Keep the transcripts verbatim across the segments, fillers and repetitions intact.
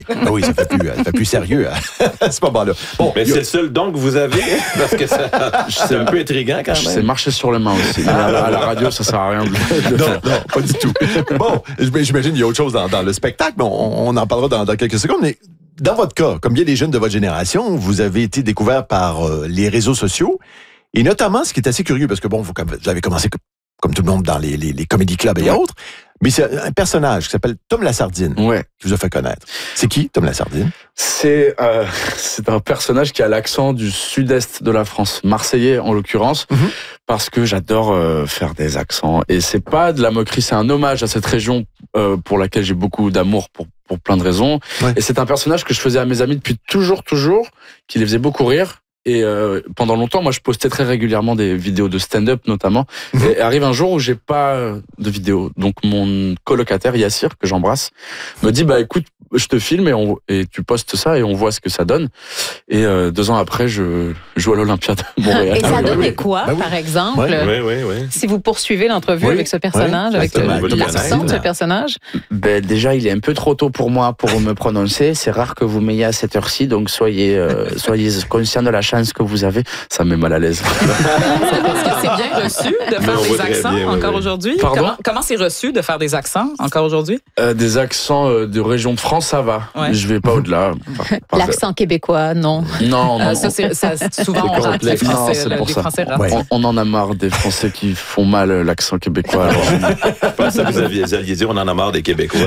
Ah oui, ça fait plus, ça fait plus sérieux à ce moment-là. Bon, mais c'est le seul don que vous avez, parce que ça, c'est un peu intriguant quand même. C'est marcher sur les mains aussi. À la, à la radio, ça sert à rien de, de non, faire. non, pas du tout. Bon, j'imagine qu'il y a autre chose dans, dans le spectacle, mais on, on en parlera dans, dans quelques secondes. Mais dans votre cas, comme bien des jeunes de votre génération, vous avez été découvert par euh, les réseaux sociaux, et notamment, ce qui est assez curieux, parce que bon, vous, vous avez commencé comme tout le monde dans les, les, les comédie clubs et ouais. autres, mais c'est un personnage qui s'appelle Tom Lasardine ouais. qui vous a fait connaître. C'est qui, Tom Lasardine? C'est euh, c'est un personnage qui a l'accent du sud-est de la France, marseillais en l'occurrence, mm-hmm. parce que j'adore euh, faire des accents. Et c'est pas de la moquerie, c'est un hommage à cette région euh, pour laquelle j'ai beaucoup d'amour pour, pour plein de raisons. Ouais. Et c'est un personnage que je faisais à mes amis depuis toujours, toujours, qui les faisait beaucoup rire. Et euh, pendant longtemps, moi, je postais très régulièrement des vidéos de stand-up, notamment. Mmh. Et arrive un jour où j'ai pas de vidéo. Donc, mon colocataire, Yassir, que j'embrasse, me dit, bah, écoute, je te filme et, on, et tu postes ça et on voit ce que ça donne. Et euh, deux ans après, je joue à l'Olympia de Montréal. Et ça donnait quoi, bah oui. par exemple? Oui, oui, oui, oui. Si vous poursuivez l'entrevue oui. avec ce personnage, oui. avec euh, l'accent de ce personnage? Ben, déjà, il est un peu trop tôt pour moi pour me prononcer. C'est rare que vous m'ayez à cette heure-ci, donc soyez, euh, soyez conscient de la chance que vous avez. Ça me met mal à l'aise. Est-ce que c'est bien reçu de faire des accents bien, encore oui. aujourd'hui? Pardon? Comment, comment c'est reçu de faire des accents encore aujourd'hui? Euh, des accents euh, de région de France, ça va. Ouais. Je vais pas au-delà. L'accent québécois, non. Non, non. Euh, ça, c'est, ça, souvent, on rate les Français. Non, c'est le, pour les ça. Français ouais. on, on en a marre des Français qui font mal l'accent québécois. Je pense que vous aviez, aviez dit, on en a marre des Québécois.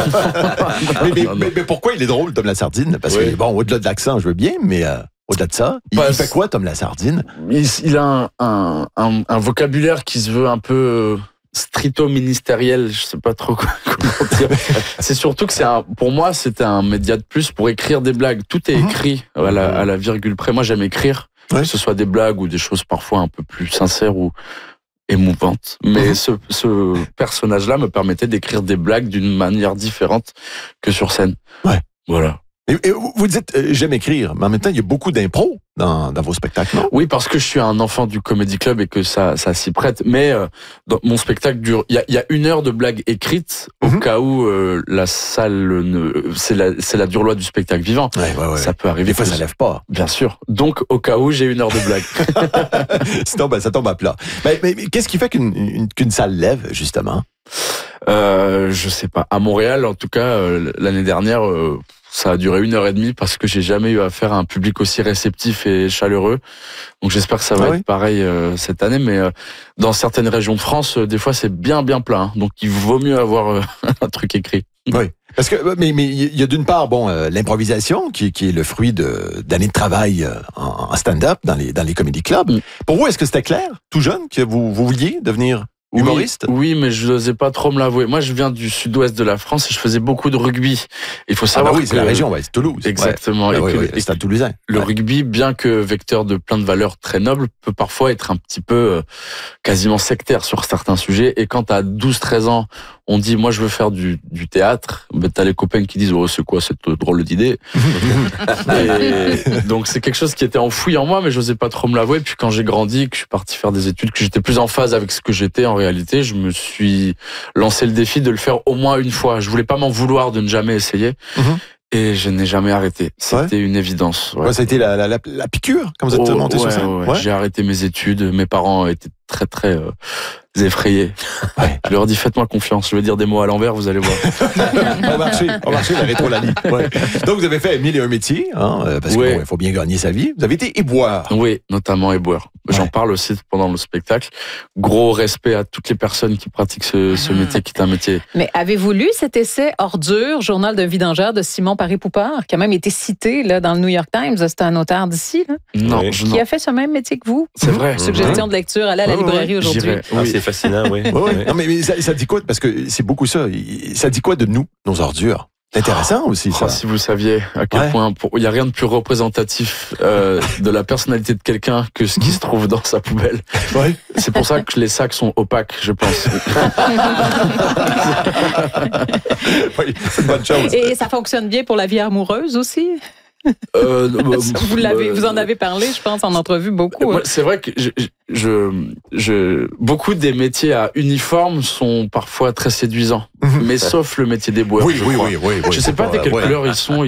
mais, mais, mais, mais pourquoi il est drôle, Tom Lasardine? Parce oui. que, bon, au-delà de l'accent, je veux bien, mais... Euh... Au-delà de ça, il Parce... fait quoi, Tom Lasardine? Il, il a un, un, un, un vocabulaire qui se veut un peu stricto-ministériel, je sais pas trop comment dire. C'est surtout que c'est un, pour moi, c'était un média de plus pour écrire des blagues. Tout est écrit mmh. à, la, à la virgule près. Moi, j'aime écrire, ouais. que ce soit des blagues ou des choses parfois un peu plus sincères ou émouvantes. Mais mmh. ce, ce personnage-là me permettait d'écrire des blagues d'une manière différente que sur scène. Ouais. Voilà. Et, et vous dites, euh, j'aime écrire, mais en même temps, il y a beaucoup d'impro dans, dans vos spectacles, non? Oui, parce que je suis un enfant du Comedy Club et que ça, ça s'y prête. Mais euh, dans mon spectacle dure, il y a, y a une heure de blagues écrites au mm-hmm. cas où euh, la salle, ne, c'est la, c'est la dure loi du spectacle vivant. Ouais, ouais, ouais. Ça peut arriver. Des fois, ça lève pas. Bien sûr. Donc, au cas où, j'ai une heure de blagues. Sinon, ben, ça tombe à plat. Mais, mais, mais qu'est-ce qui fait qu'une, une, qu'une salle lève, justement? Euh, je sais pas. À Montréal, en tout cas, euh, l'année dernière, euh, ça a duré une heure et demie parce que j'ai jamais eu affaire à un public aussi réceptif et chaleureux. Donc j'espère que ça va ah être oui. pareil euh, cette année. Mais euh, dans certaines régions de France, euh, des fois c'est bien bien plein. Hein. Donc il vaut mieux avoir euh, un truc écrit. Oui. Parce que mais mais il y a d'une part bon euh, l'improvisation qui qui est le fruit de d'années de travail euh, en, en stand-up dans les dans les comedy clubs. Mm. Pour vous, est-ce que c'était clair, tout jeune, que vous vous vouliez devenir humoriste? Oui, oui, mais je n'osais pas trop me l'avouer. Moi, je viens du sud-ouest de la France et je faisais beaucoup de rugby. Il faut savoir ah bah oui, que c'est la région, ouais, c'est Toulouse. Exactement. Ouais. Et ah oui, que, oui, c'est à Toulousain. Le ouais. rugby, bien que vecteur de plein de valeurs très nobles, peut parfois être un petit peu euh, quasiment sectaire sur certains sujets. Et quand à douze treize ans, on dit, moi, je veux faire du, du théâtre, ben, t'as les copains qui disent, oh, c'est quoi cette drôle d'idée? Et donc, c'est quelque chose qui était enfoui en moi, mais j'osais pas trop me l'avouer. Puis quand j'ai grandi, que je suis parti faire des études, que j'étais plus en phase avec ce que j'étais en réalité, je me suis lancé le défi de le faire au moins une fois. Je voulais pas m'en vouloir de ne jamais essayer. Mm-hmm. Et je n'ai jamais arrêté. C'était ouais. une évidence. Ouais. Ouais, ça a été la, la, la, la piqûre quand vous êtes oh, monté ouais, sur scène. Ouais. Ouais. J'ai arrêté mes études. Mes parents étaient très très euh, effrayés. Ouais. Je leur dis faites-moi confiance. Je vais dire des mots à l'envers, vous allez voir. On va marcher, on va marcher la rétro-lanie. Ouais. Donc vous avez fait mille et un métiers, hein, parce qu'il ouais. bon, faut bien gagner sa vie. Vous avez été éboueur. Oui, notamment éboueur. Ouais. J'en parle aussi pendant le spectacle. Gros respect à toutes les personnes qui pratiquent ce, ce métier, qui est un métier. Mais avez-vous lu cet essai Ordure, journal d'un vidangeur de Simon Paré-Poupard, qui a même été cité là, dans le New York Times? C'est un auteur d'ici, là, non, qui non. a fait ce même métier que vous. C'est vrai. Suggestion de lecture, allez à la librairie aujourd'hui. Ah, oui. C'est fascinant, oui. oui, oui. Non, mais, mais ça, ça dit quoi? Parce que c'est beaucoup ça. Ça dit quoi de nous, nos ordures? C'est intéressant aussi, ça. Oh, si vous saviez à quel ouais. point il n'y a rien de plus représentatif euh, de la personnalité de quelqu'un que ce qui se trouve dans sa poubelle. Ouais. C'est pour ça que les sacs sont opaques, je pense. Oui, c'est une bonne chose. Et ça fonctionne bien pour la vie amoureuse aussi? Euh, vous l'avez, vous en avez parlé, je pense, en entrevue beaucoup. Hein. C'est vrai que je, je, je, beaucoup des métiers à uniforme sont parfois très séduisants, mais sauf le métier des boueurs. Oui, oui, oui, oui, oui. Je sais pas de quelle ouais. couleur ils sont.